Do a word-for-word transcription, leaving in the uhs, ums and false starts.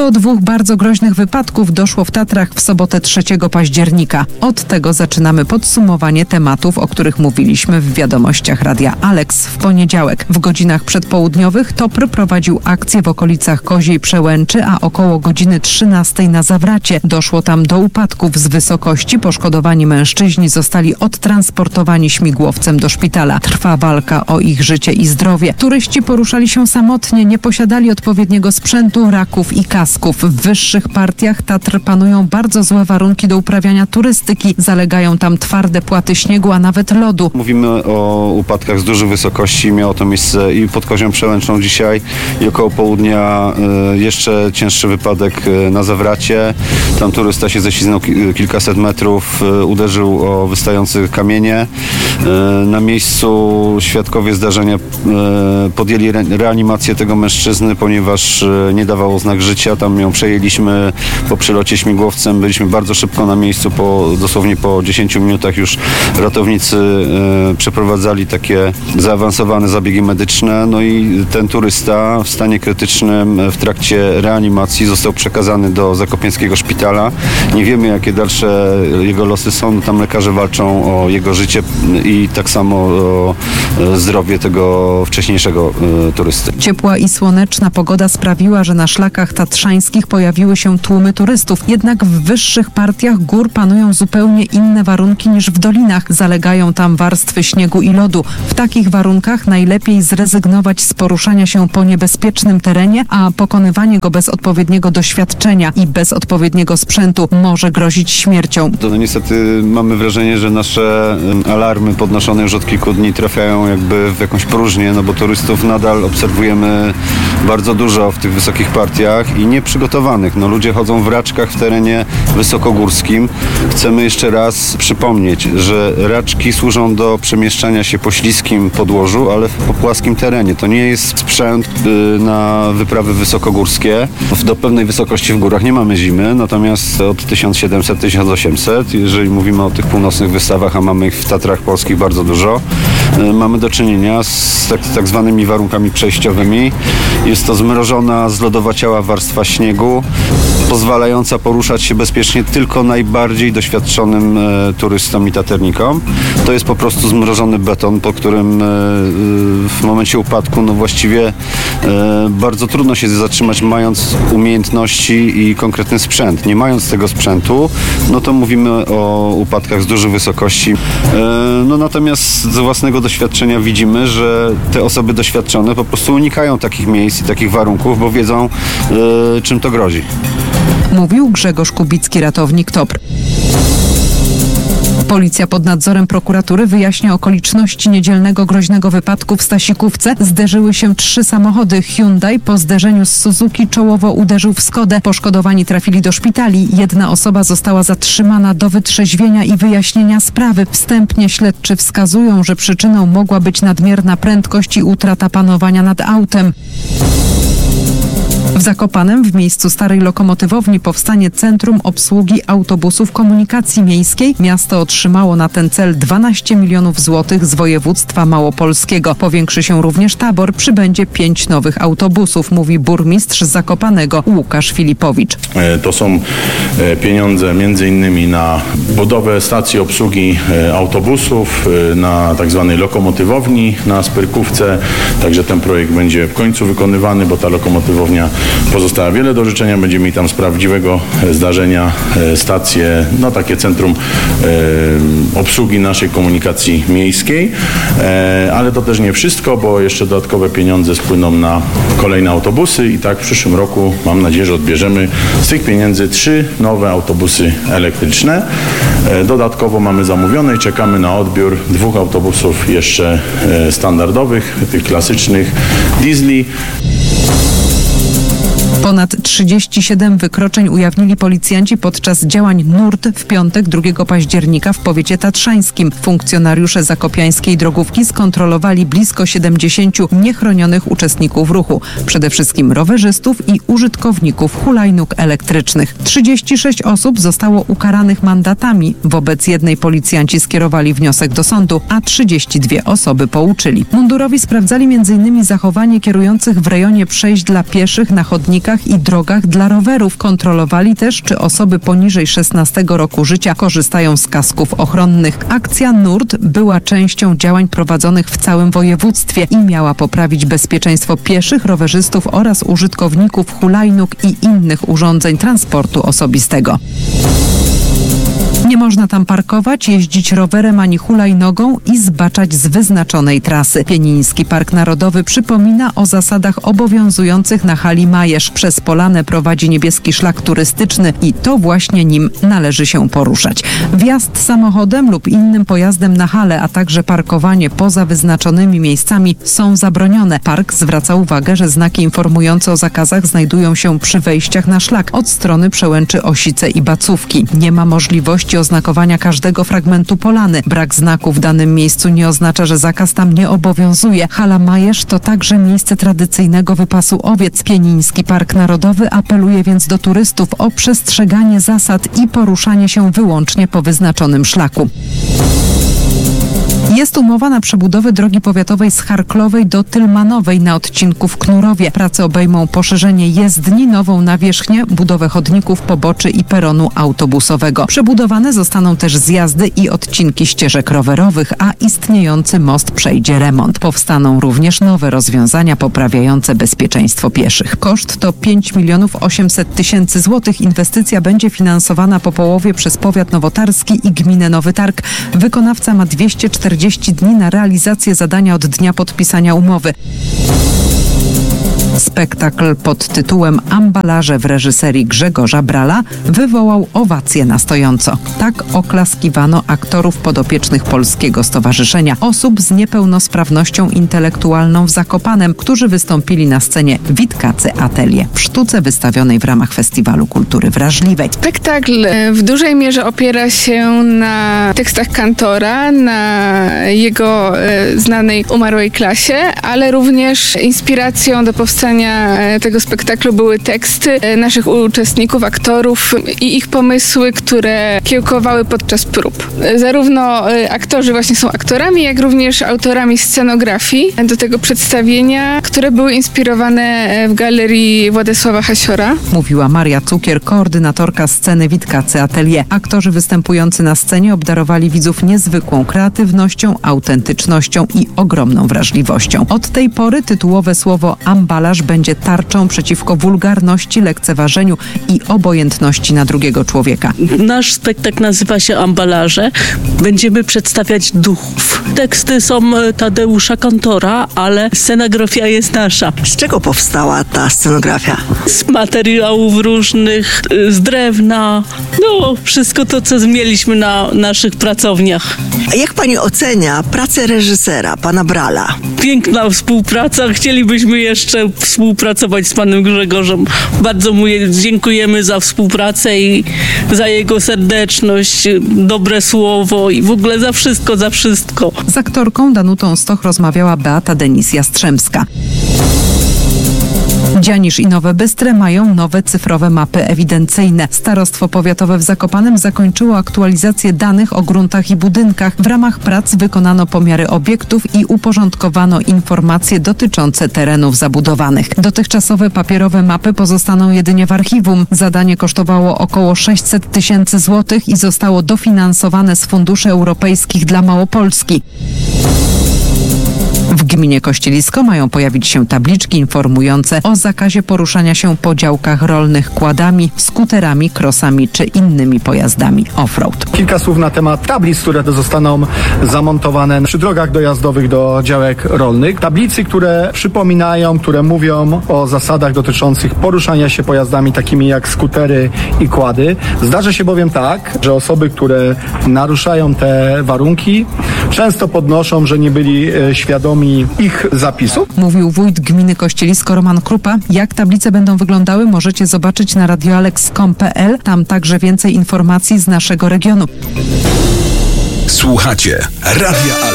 Do dwóch bardzo groźnych wypadków doszło w Tatrach w sobotę trzeciego października. Od tego zaczynamy podsumowanie tematów, o których mówiliśmy w wiadomościach Radia Alex w poniedziałek. W godzinach przedpołudniowych TOPR prowadził akcję w okolicach Koziej Przełęczy, a około godziny trzynastej na Zawracie. Doszło tam do upadków z wysokości. Poszkodowani mężczyźni zostali odtransportowani śmigłowcem do szpitala. Trwa walka o ich życie i zdrowie. Turyści poruszali się samotnie, nie posiadali odpowiedniego sprzętu, raków i kasków. W wyższych partiach Tatr panują bardzo złe warunki do uprawiania turystyki. Zalegają tam twarde płaty śniegu, a nawet lodu. Mówimy o upadkach z dużych wysokości. Miało to miejsce i pod Kozią Przełęczną dzisiaj i około południa y, jeszcze cięższy wypadek y, na Zawracie. Tam turysta się ześliznął ki- kilkaset metrów, y, uderzył o wystające kamienie. Y, na miejscu świadkowie zdarzenia y, podjęli re- reanimację tego mężczyzny, ponieważ y, nie dawał znak życia. Tam ją przejęliśmy po przylocie śmigłowcem. Byliśmy bardzo szybko na miejscu, po, dosłownie po dziesięciu minutach już ratownicy y, przeprowadzali takie zaawansowane zabiegi medyczne. No i ten turysta w stanie krytycznym w trakcie reanimacji został przekazany do zakopiańskiego szpitala. Nie wiemy, jakie dalsze jego losy są. Tam lekarze walczą o jego życie i tak samo o zdrowie tego wcześniejszego y, turysty. Ciepła i słoneczna pogoda sprawiła, że na szlakach tatrzańskich pojawiły się tłumy turystów. Jednak w wyższych partiach gór panują zupełnie inne warunki niż w dolinach. Zalegają tam warstwy śniegu i lodu. W takich warunkach najlepiej zrezygnować z poruszania się po niebezpiecznym terenie, a pokonywanie go bez odpowiedniego doświadczenia i bez odpowiedniego sprzętu może grozić śmiercią. No niestety mamy wrażenie, że nasze alarmy podnoszone już od kilku dni trafiają jakby w jakąś próżnię, no bo turystów nadal obserwujemy bardzo dużo w tych wysokich partiach i nieprzygotowanych. No ludzie chodzą w raczkach w terenie wysokogórskim. Chcemy jeszcze raz przypomnieć, że raczki służą do przemieszczania się po śliskim podłożu, ale po płaskim terenie. To nie jest sprzęt y, na wyprawy wysokogórskie. Do pewnej wysokości w górach nie mamy zimy, natomiast od tysiąc siedemset do tysiąc osiemset, jeżeli mówimy o tych północnych wystawach, a mamy ich w Tatrach polskich bardzo dużo, y, mamy do czynienia z tak, tak zwanymi warunkami przejściowymi. Jest to zmrożona, zlodowaciała warstwa śniegu, pozwalająca poruszać się bezpiecznie tylko najbardziej doświadczonym e, turystom i taternikom. To jest po prostu zmrożony beton, po którym e, w momencie upadku no właściwie e, bardzo trudno się zatrzymać, mając umiejętności i konkretny sprzęt. Nie mając tego sprzętu, no to mówimy o upadkach z dużych wysokości. E, no natomiast z własnego doświadczenia widzimy, że te osoby doświadczone po prostu unikają takich miejsc i takich warunków, bo wiedzą, e, czym to grozi. Mówił Grzegorz Kubicki, ratownik TOPR. Policja pod nadzorem prokuratury wyjaśnia okoliczności niedzielnego groźnego wypadku w Stasikówce. Zderzyły się trzy samochody. Hyundai po zderzeniu z Suzuki czołowo uderzył w Skodę. Poszkodowani trafili do szpitali. Jedna osoba została zatrzymana do wytrzeźwienia i wyjaśnienia sprawy. Wstępnie śledczy wskazują, że przyczyną mogła być nadmierna prędkość i utrata panowania nad autem. W Zakopanem w miejscu starej lokomotywowni powstanie Centrum Obsługi Autobusów Komunikacji Miejskiej. Miasto otrzymało na ten cel dwanaście milionów złotych z województwa małopolskiego. Powiększy się również tabor, przybędzie pięć nowych autobusów, mówi burmistrz Zakopanego Łukasz Filipowicz. To są pieniądze między innymi na budowę stacji obsługi autobusów, na tak zwanej lokomotywowni na Spyrkówce. Także ten projekt będzie w końcu wykonywany, bo ta lokomotywownia pozostała wiele do życzenia. Będziemy mieli tam z prawdziwego zdarzenia stację, no takie centrum e, obsługi naszej komunikacji miejskiej. E, ale to też nie wszystko, bo jeszcze dodatkowe pieniądze spłyną na kolejne autobusy i tak w przyszłym roku mam nadzieję, że odbierzemy z tych pieniędzy trzy nowe autobusy elektryczne. E, dodatkowo mamy zamówione i czekamy na odbiór dwóch autobusów jeszcze e, standardowych, tych klasycznych diesli. Ponad trzydzieści siedem wykroczeń ujawnili policjanci podczas działań Nurt w piątek drugiego października w powiecie tatrzańskim. Funkcjonariusze zakopiańskiej drogówki skontrolowali blisko siedemdziesięciu niechronionych uczestników ruchu. Przede wszystkim rowerzystów i użytkowników hulajnóg elektrycznych. trzydzieści sześć osób zostało ukaranych mandatami. Wobec jednej policjanci skierowali wniosek do sądu, a trzydzieści dwie osoby pouczyli. Mundurowi sprawdzali między innymi zachowanie kierujących w rejonie przejść dla pieszych na chodnikach parkingach i drogach dla rowerów. Kontrolowali też, czy osoby poniżej szesnastego roku życia korzystają z kasków ochronnych. Akcja Nurt była częścią działań prowadzonych w całym województwie i miała poprawić bezpieczeństwo pieszych, rowerzystów oraz użytkowników hulajnóg i innych urządzeń transportu osobistego. Nie można tam parkować, jeździć rowerem ani hulajnogą i zbaczać z wyznaczonej trasy. Pieniński Park Narodowy przypomina o zasadach obowiązujących na hali Majerz. Przez Polanę prowadzi niebieski szlak turystyczny i to właśnie nim należy się poruszać. Wjazd samochodem lub innym pojazdem na halę, a także parkowanie poza wyznaczonymi miejscami są zabronione. Park zwraca uwagę, że znaki informujące o zakazach znajdują się przy wejściach na szlak od strony przełęczy Osice i Bacówki. Nie ma możliwości oznakowania każdego fragmentu polany. Brak znaku w danym miejscu nie oznacza, że zakaz tam nie obowiązuje. Hala Majerz to także miejsce tradycyjnego wypasu owiec. Pieniński Park Narodowy apeluje więc do turystów o przestrzeganie zasad i poruszanie się wyłącznie po wyznaczonym szlaku. Jest umowa na przebudowę drogi powiatowej z Charklowej do Tylmanowej na odcinku w Knurowie. Prace obejmą poszerzenie jezdni, nową nawierzchnię, budowę chodników, poboczy i peronu autobusowego. Przebudowane zostaną też zjazdy i odcinki ścieżek rowerowych, a istniejący most przejdzie remont. Powstaną również nowe rozwiązania poprawiające bezpieczeństwo pieszych. Koszt to pięć milionów osiemset tysięcy złotych. Inwestycja będzie finansowana po połowie przez powiat nowotarski i gminę Nowy Targ. Wykonawca ma dwieście czterdzieści dni na realizację zadania od dnia podpisania umowy. Spektakl pod tytułem Ambalaże w reżyserii Grzegorza Brala wywołał owacje na stojąco. Tak oklaskiwano aktorów podopiecznych Polskiego Stowarzyszenia Osób z Niepełnosprawnością Intelektualną w Zakopanem, którzy wystąpili na scenie Witkacy Atelier w sztuce wystawionej w ramach Festiwalu Kultury Wrażliwej. Spektakl w dużej mierze opiera się na tekstach Kantora, na jego znanej umarłej klasie, ale również inspiracją do powstania tego spektaklu były teksty naszych uczestników, aktorów i ich pomysły, które kiełkowały podczas prób. Zarówno aktorzy właśnie są aktorami, jak również autorami scenografii do tego przedstawienia, które były inspirowane w galerii Władysława Hasiora. Mówiła Maria Cukier, koordynatorka sceny Witkacy Atelier. Aktorzy występujący na scenie obdarowali widzów niezwykłą kreatywnością, autentycznością i ogromną wrażliwością. Od tej pory tytułowe słowo ambalaż będzie tarczą przeciwko wulgarności, lekceważeniu i obojętności na drugiego człowieka. Nasz spektakl nazywa się Ambalaże. Będziemy przedstawiać duchów. Teksty są Tadeusza Kantora, ale scenografia jest nasza. Z czego powstała ta scenografia? Z materiałów różnych, z drewna, no wszystko to, co mieliśmy na naszych pracowniach. A jak pani ocenia pracę reżysera, pana Brala? Piękna współpraca. Chcielibyśmy jeszcze współpracować z panem Grzegorzem. Bardzo mu dziękujemy za współpracę i za jego serdeczność, dobre słowo i w ogóle za wszystko, za wszystko. Z aktorką Danutą Stoch rozmawiała Beata Denis-Jastrzębska. Dzianisz i Nowe Bystre mają nowe cyfrowe mapy ewidencyjne. Starostwo Powiatowe w Zakopanem zakończyło aktualizację danych o gruntach i budynkach. W ramach prac wykonano pomiary obiektów i uporządkowano informacje dotyczące terenów zabudowanych. Dotychczasowe papierowe mapy pozostaną jedynie w archiwum. Zadanie kosztowało około sześćset tysięcy złotych i zostało dofinansowane z funduszy europejskich dla Małopolski. W gminie Kościelisko mają pojawić się tabliczki informujące o zakazie poruszania się po działkach rolnych kładami, skuterami, krosami czy innymi pojazdami off-road. Kilka słów na temat tablic, które zostaną zamontowane przy drogach dojazdowych do działek rolnych. Tablicy, które przypominają, które mówią o zasadach dotyczących poruszania się pojazdami takimi jak skutery i kłady. Zdarza się bowiem tak, że osoby, które naruszają te warunki, często podnoszą, że nie byli świadomi ich zapisów. Mówił wójt gminy Kościelisko Roman Krupa. Jak tablice będą wyglądały, możecie zobaczyć na radioalex kropka com kropka p l. Tam także więcej informacji z naszego regionu. Słuchacie Radia Alex.